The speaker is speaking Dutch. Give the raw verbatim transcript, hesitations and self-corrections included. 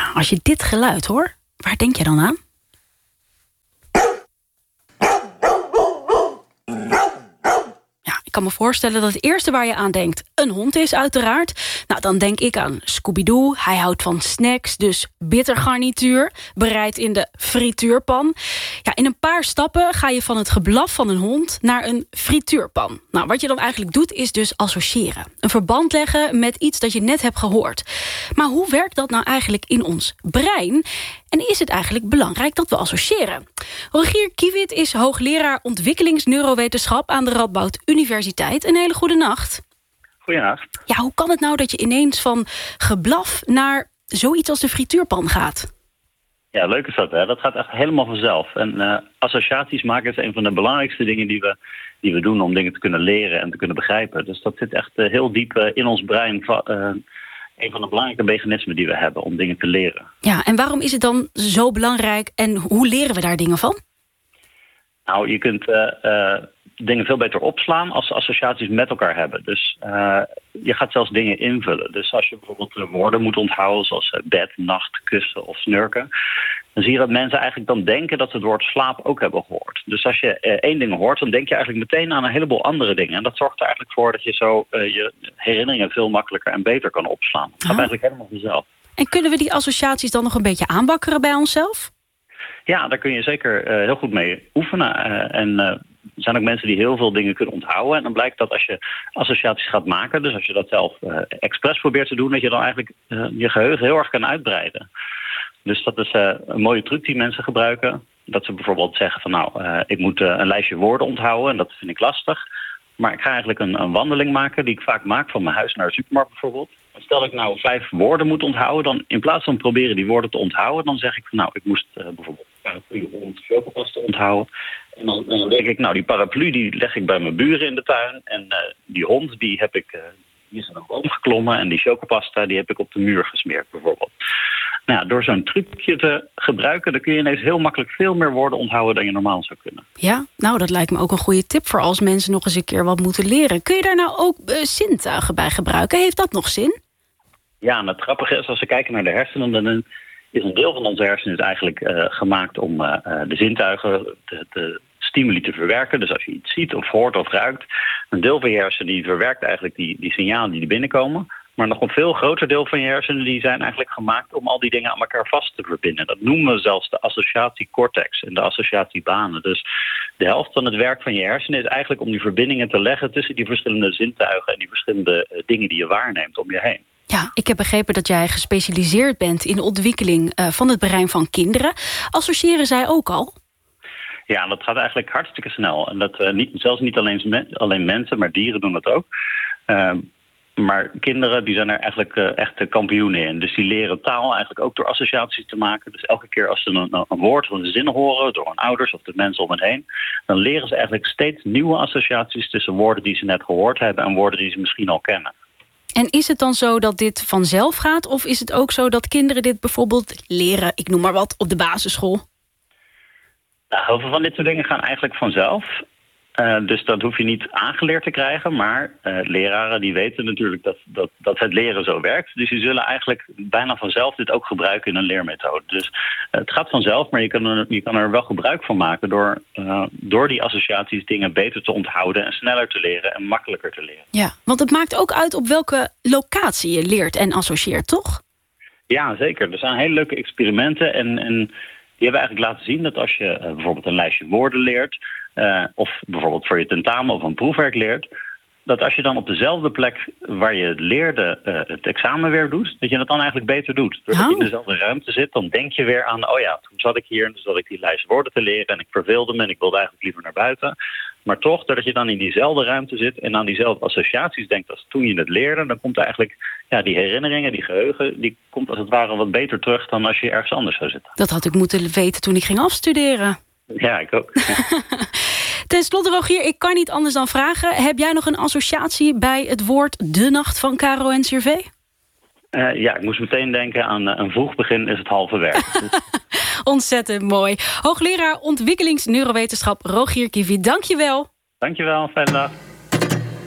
Nou, als je dit geluid hoort, waar denk je dan aan? Ik kan me voorstellen dat het eerste waar je aan denkt een hond is, uiteraard. Nou, dan denk ik aan Scooby-Doo. Hij houdt van snacks, dus bittergarnituur, bereid in de frituurpan. Ja, in een paar stappen ga je van het geblaf van een hond naar een frituurpan. Nou, wat je dan eigenlijk doet, is dus associëren. Een verband leggen met iets dat je net hebt gehoord. Maar hoe werkt dat nou eigenlijk in ons brein? En is het eigenlijk belangrijk dat we associëren? Rogier Kiewit is hoogleraar ontwikkelingsneurowetenschap aan de Radboud Universiteit. Een hele goede nacht. Goedenacht. Ja, hoe kan het nou dat je ineens van geblaf naar zoiets als de frituurpan gaat? Ja, leuk is dat, hè? Dat gaat echt helemaal vanzelf. En uh, associaties maken is een van de belangrijkste dingen die we, die we doen om dingen te kunnen leren en te kunnen begrijpen. Dus dat zit echt uh, heel diep uh, in ons brein. Uh, een van de belangrijke mechanismen die we hebben om dingen te leren. Ja, en waarom is het dan zo belangrijk en hoe leren we daar dingen van? Nou, je kunt uh, uh, dingen veel beter opslaan als ze associaties met elkaar hebben. Dus uh, je gaat zelfs dingen invullen. Dus als je bijvoorbeeld woorden moet onthouden, zoals uh, bed, nacht, kussen of snurken, dan zie je dat mensen eigenlijk dan denken dat ze het woord slaap ook hebben gehoord. Dus als je uh, één ding hoort, dan denk je eigenlijk meteen aan een heleboel andere dingen. En dat zorgt er eigenlijk voor dat je zo uh, je herinneringen veel makkelijker en beter kan opslaan. Het gaat Oh. eigenlijk helemaal vanzelf. En kunnen we die associaties dan nog een beetje aanwakkeren bij onszelf? Ja, daar kun je zeker uh, heel goed mee oefenen. Uh, en uh, er zijn ook mensen die heel veel dingen kunnen onthouden. En dan blijkt dat als je associaties gaat maken, dus als je dat zelf uh, expres probeert te doen, dat je dan eigenlijk uh, je geheugen heel erg kan uitbreiden. Dus dat is uh, een mooie truc die mensen gebruiken. Dat ze bijvoorbeeld zeggen van nou, uh, ik moet uh, een lijstje woorden onthouden en dat vind ik lastig. Maar ik ga eigenlijk een, een wandeling maken die ik vaak maak van mijn huis naar de supermarkt bijvoorbeeld. Stel ik nou vijf woorden moet onthouden, dan in plaats van proberen die woorden te onthouden, dan zeg ik van nou, ik moest uh, bijvoorbeeld paraplu, hond, chocopasta onthouden. En dan, dan denk ik, nou die paraplu die leg ik bij mijn buren in de tuin. En uh, die hond die heb ik, uh, die is in een boom geklommen en die chocopasta die heb ik op de muur gesmeerd bijvoorbeeld. Nou ja, door zo'n trucje te gebruiken, dan kun je ineens heel makkelijk veel meer woorden onthouden dan je normaal zou kunnen. Ja, nou dat lijkt me ook een goede tip voor als mensen nog eens een keer wat moeten leren. Kun je daar nou ook uh, zintuigen bij gebruiken? Heeft dat nog zin? Ja, en het grappige is, als we kijken naar de hersenen, dan is een deel van onze hersenen is eigenlijk uh, gemaakt om uh, de zintuigen, de, de stimuli te verwerken. Dus als je iets ziet of hoort of ruikt, een deel van je hersenen die verwerkt eigenlijk die, die signalen die er binnenkomen. Maar nog een veel groter deel van je hersenen die zijn eigenlijk gemaakt om al die dingen aan elkaar vast te verbinden. Dat noemen we zelfs de associatiecortex en de associatiebanen. Dus de helft van het werk van je hersenen is eigenlijk om die verbindingen te leggen tussen die verschillende zintuigen en die verschillende uh, dingen die je waarneemt om je heen. Ja, ik heb begrepen dat jij gespecialiseerd bent in de ontwikkeling uh, van het brein van kinderen. Associëren zij ook al? Ja, dat gaat eigenlijk hartstikke snel. En dat uh, niet, zelfs niet alleen, men, alleen mensen, maar dieren doen dat ook. Uh, maar kinderen die zijn er eigenlijk uh, echt de kampioenen in. Dus die leren taal eigenlijk ook door associaties te maken. Dus elke keer als ze een, een woord of een zin horen door hun ouders of de mensen om hen heen, dan leren ze eigenlijk steeds nieuwe associaties tussen woorden die ze net gehoord hebben en woorden die ze misschien al kennen. En is het dan zo dat dit vanzelf gaat? Of is het ook zo dat kinderen dit bijvoorbeeld leren, ik noem maar wat, op de basisschool? Nou, heel veel van dit soort dingen gaan eigenlijk vanzelf. Uh, dus dat hoef je niet aangeleerd te krijgen. Maar uh, leraren die weten natuurlijk dat, dat, dat het leren zo werkt. Dus die zullen eigenlijk bijna vanzelf dit ook gebruiken in een leermethode. Dus uh, het gaat vanzelf, maar je kan er, je kan er wel gebruik van maken door, uh, door die associaties dingen beter te onthouden en sneller te leren en makkelijker te leren. Ja, want het maakt ook uit op welke locatie je leert en associeert, toch? Ja, zeker. Er zijn hele leuke experimenten en, en die hebben eigenlijk laten zien dat als je uh, bijvoorbeeld een lijstje woorden leert, Uh, of bijvoorbeeld voor je tentamen of een proefwerk leert, dat als je dan op dezelfde plek waar je het leerde uh, het examen weer doet, dat je het dan eigenlijk beter doet. Doordat Oh. je in dezelfde ruimte zit, dan denk je weer aan, oh ja, toen zat ik hier en toen zat ik die lijst woorden te leren en ik verveelde me en ik wilde eigenlijk liever naar buiten. Maar toch, doordat je dan in diezelfde ruimte zit en aan diezelfde associaties denkt als toen je het leerde, dan komt eigenlijk ja, die herinneringen, die geheugen, die komt als het ware wat beter terug dan als je ergens anders zou zitten. Dat had ik moeten weten toen ik ging afstuderen. Ja, ik ook. Ten slotte, Rogier, ik kan niet anders dan vragen. Heb jij nog een associatie bij het woord De Nacht van Caro en Cervé? Uh, ja, ik moest meteen denken aan uh, een vroeg begin is het halve werk. Ontzettend mooi. Hoogleraar ontwikkelingsneurowetenschap Rogier Kiewit, dank je wel. Dankjewel, fijne dag.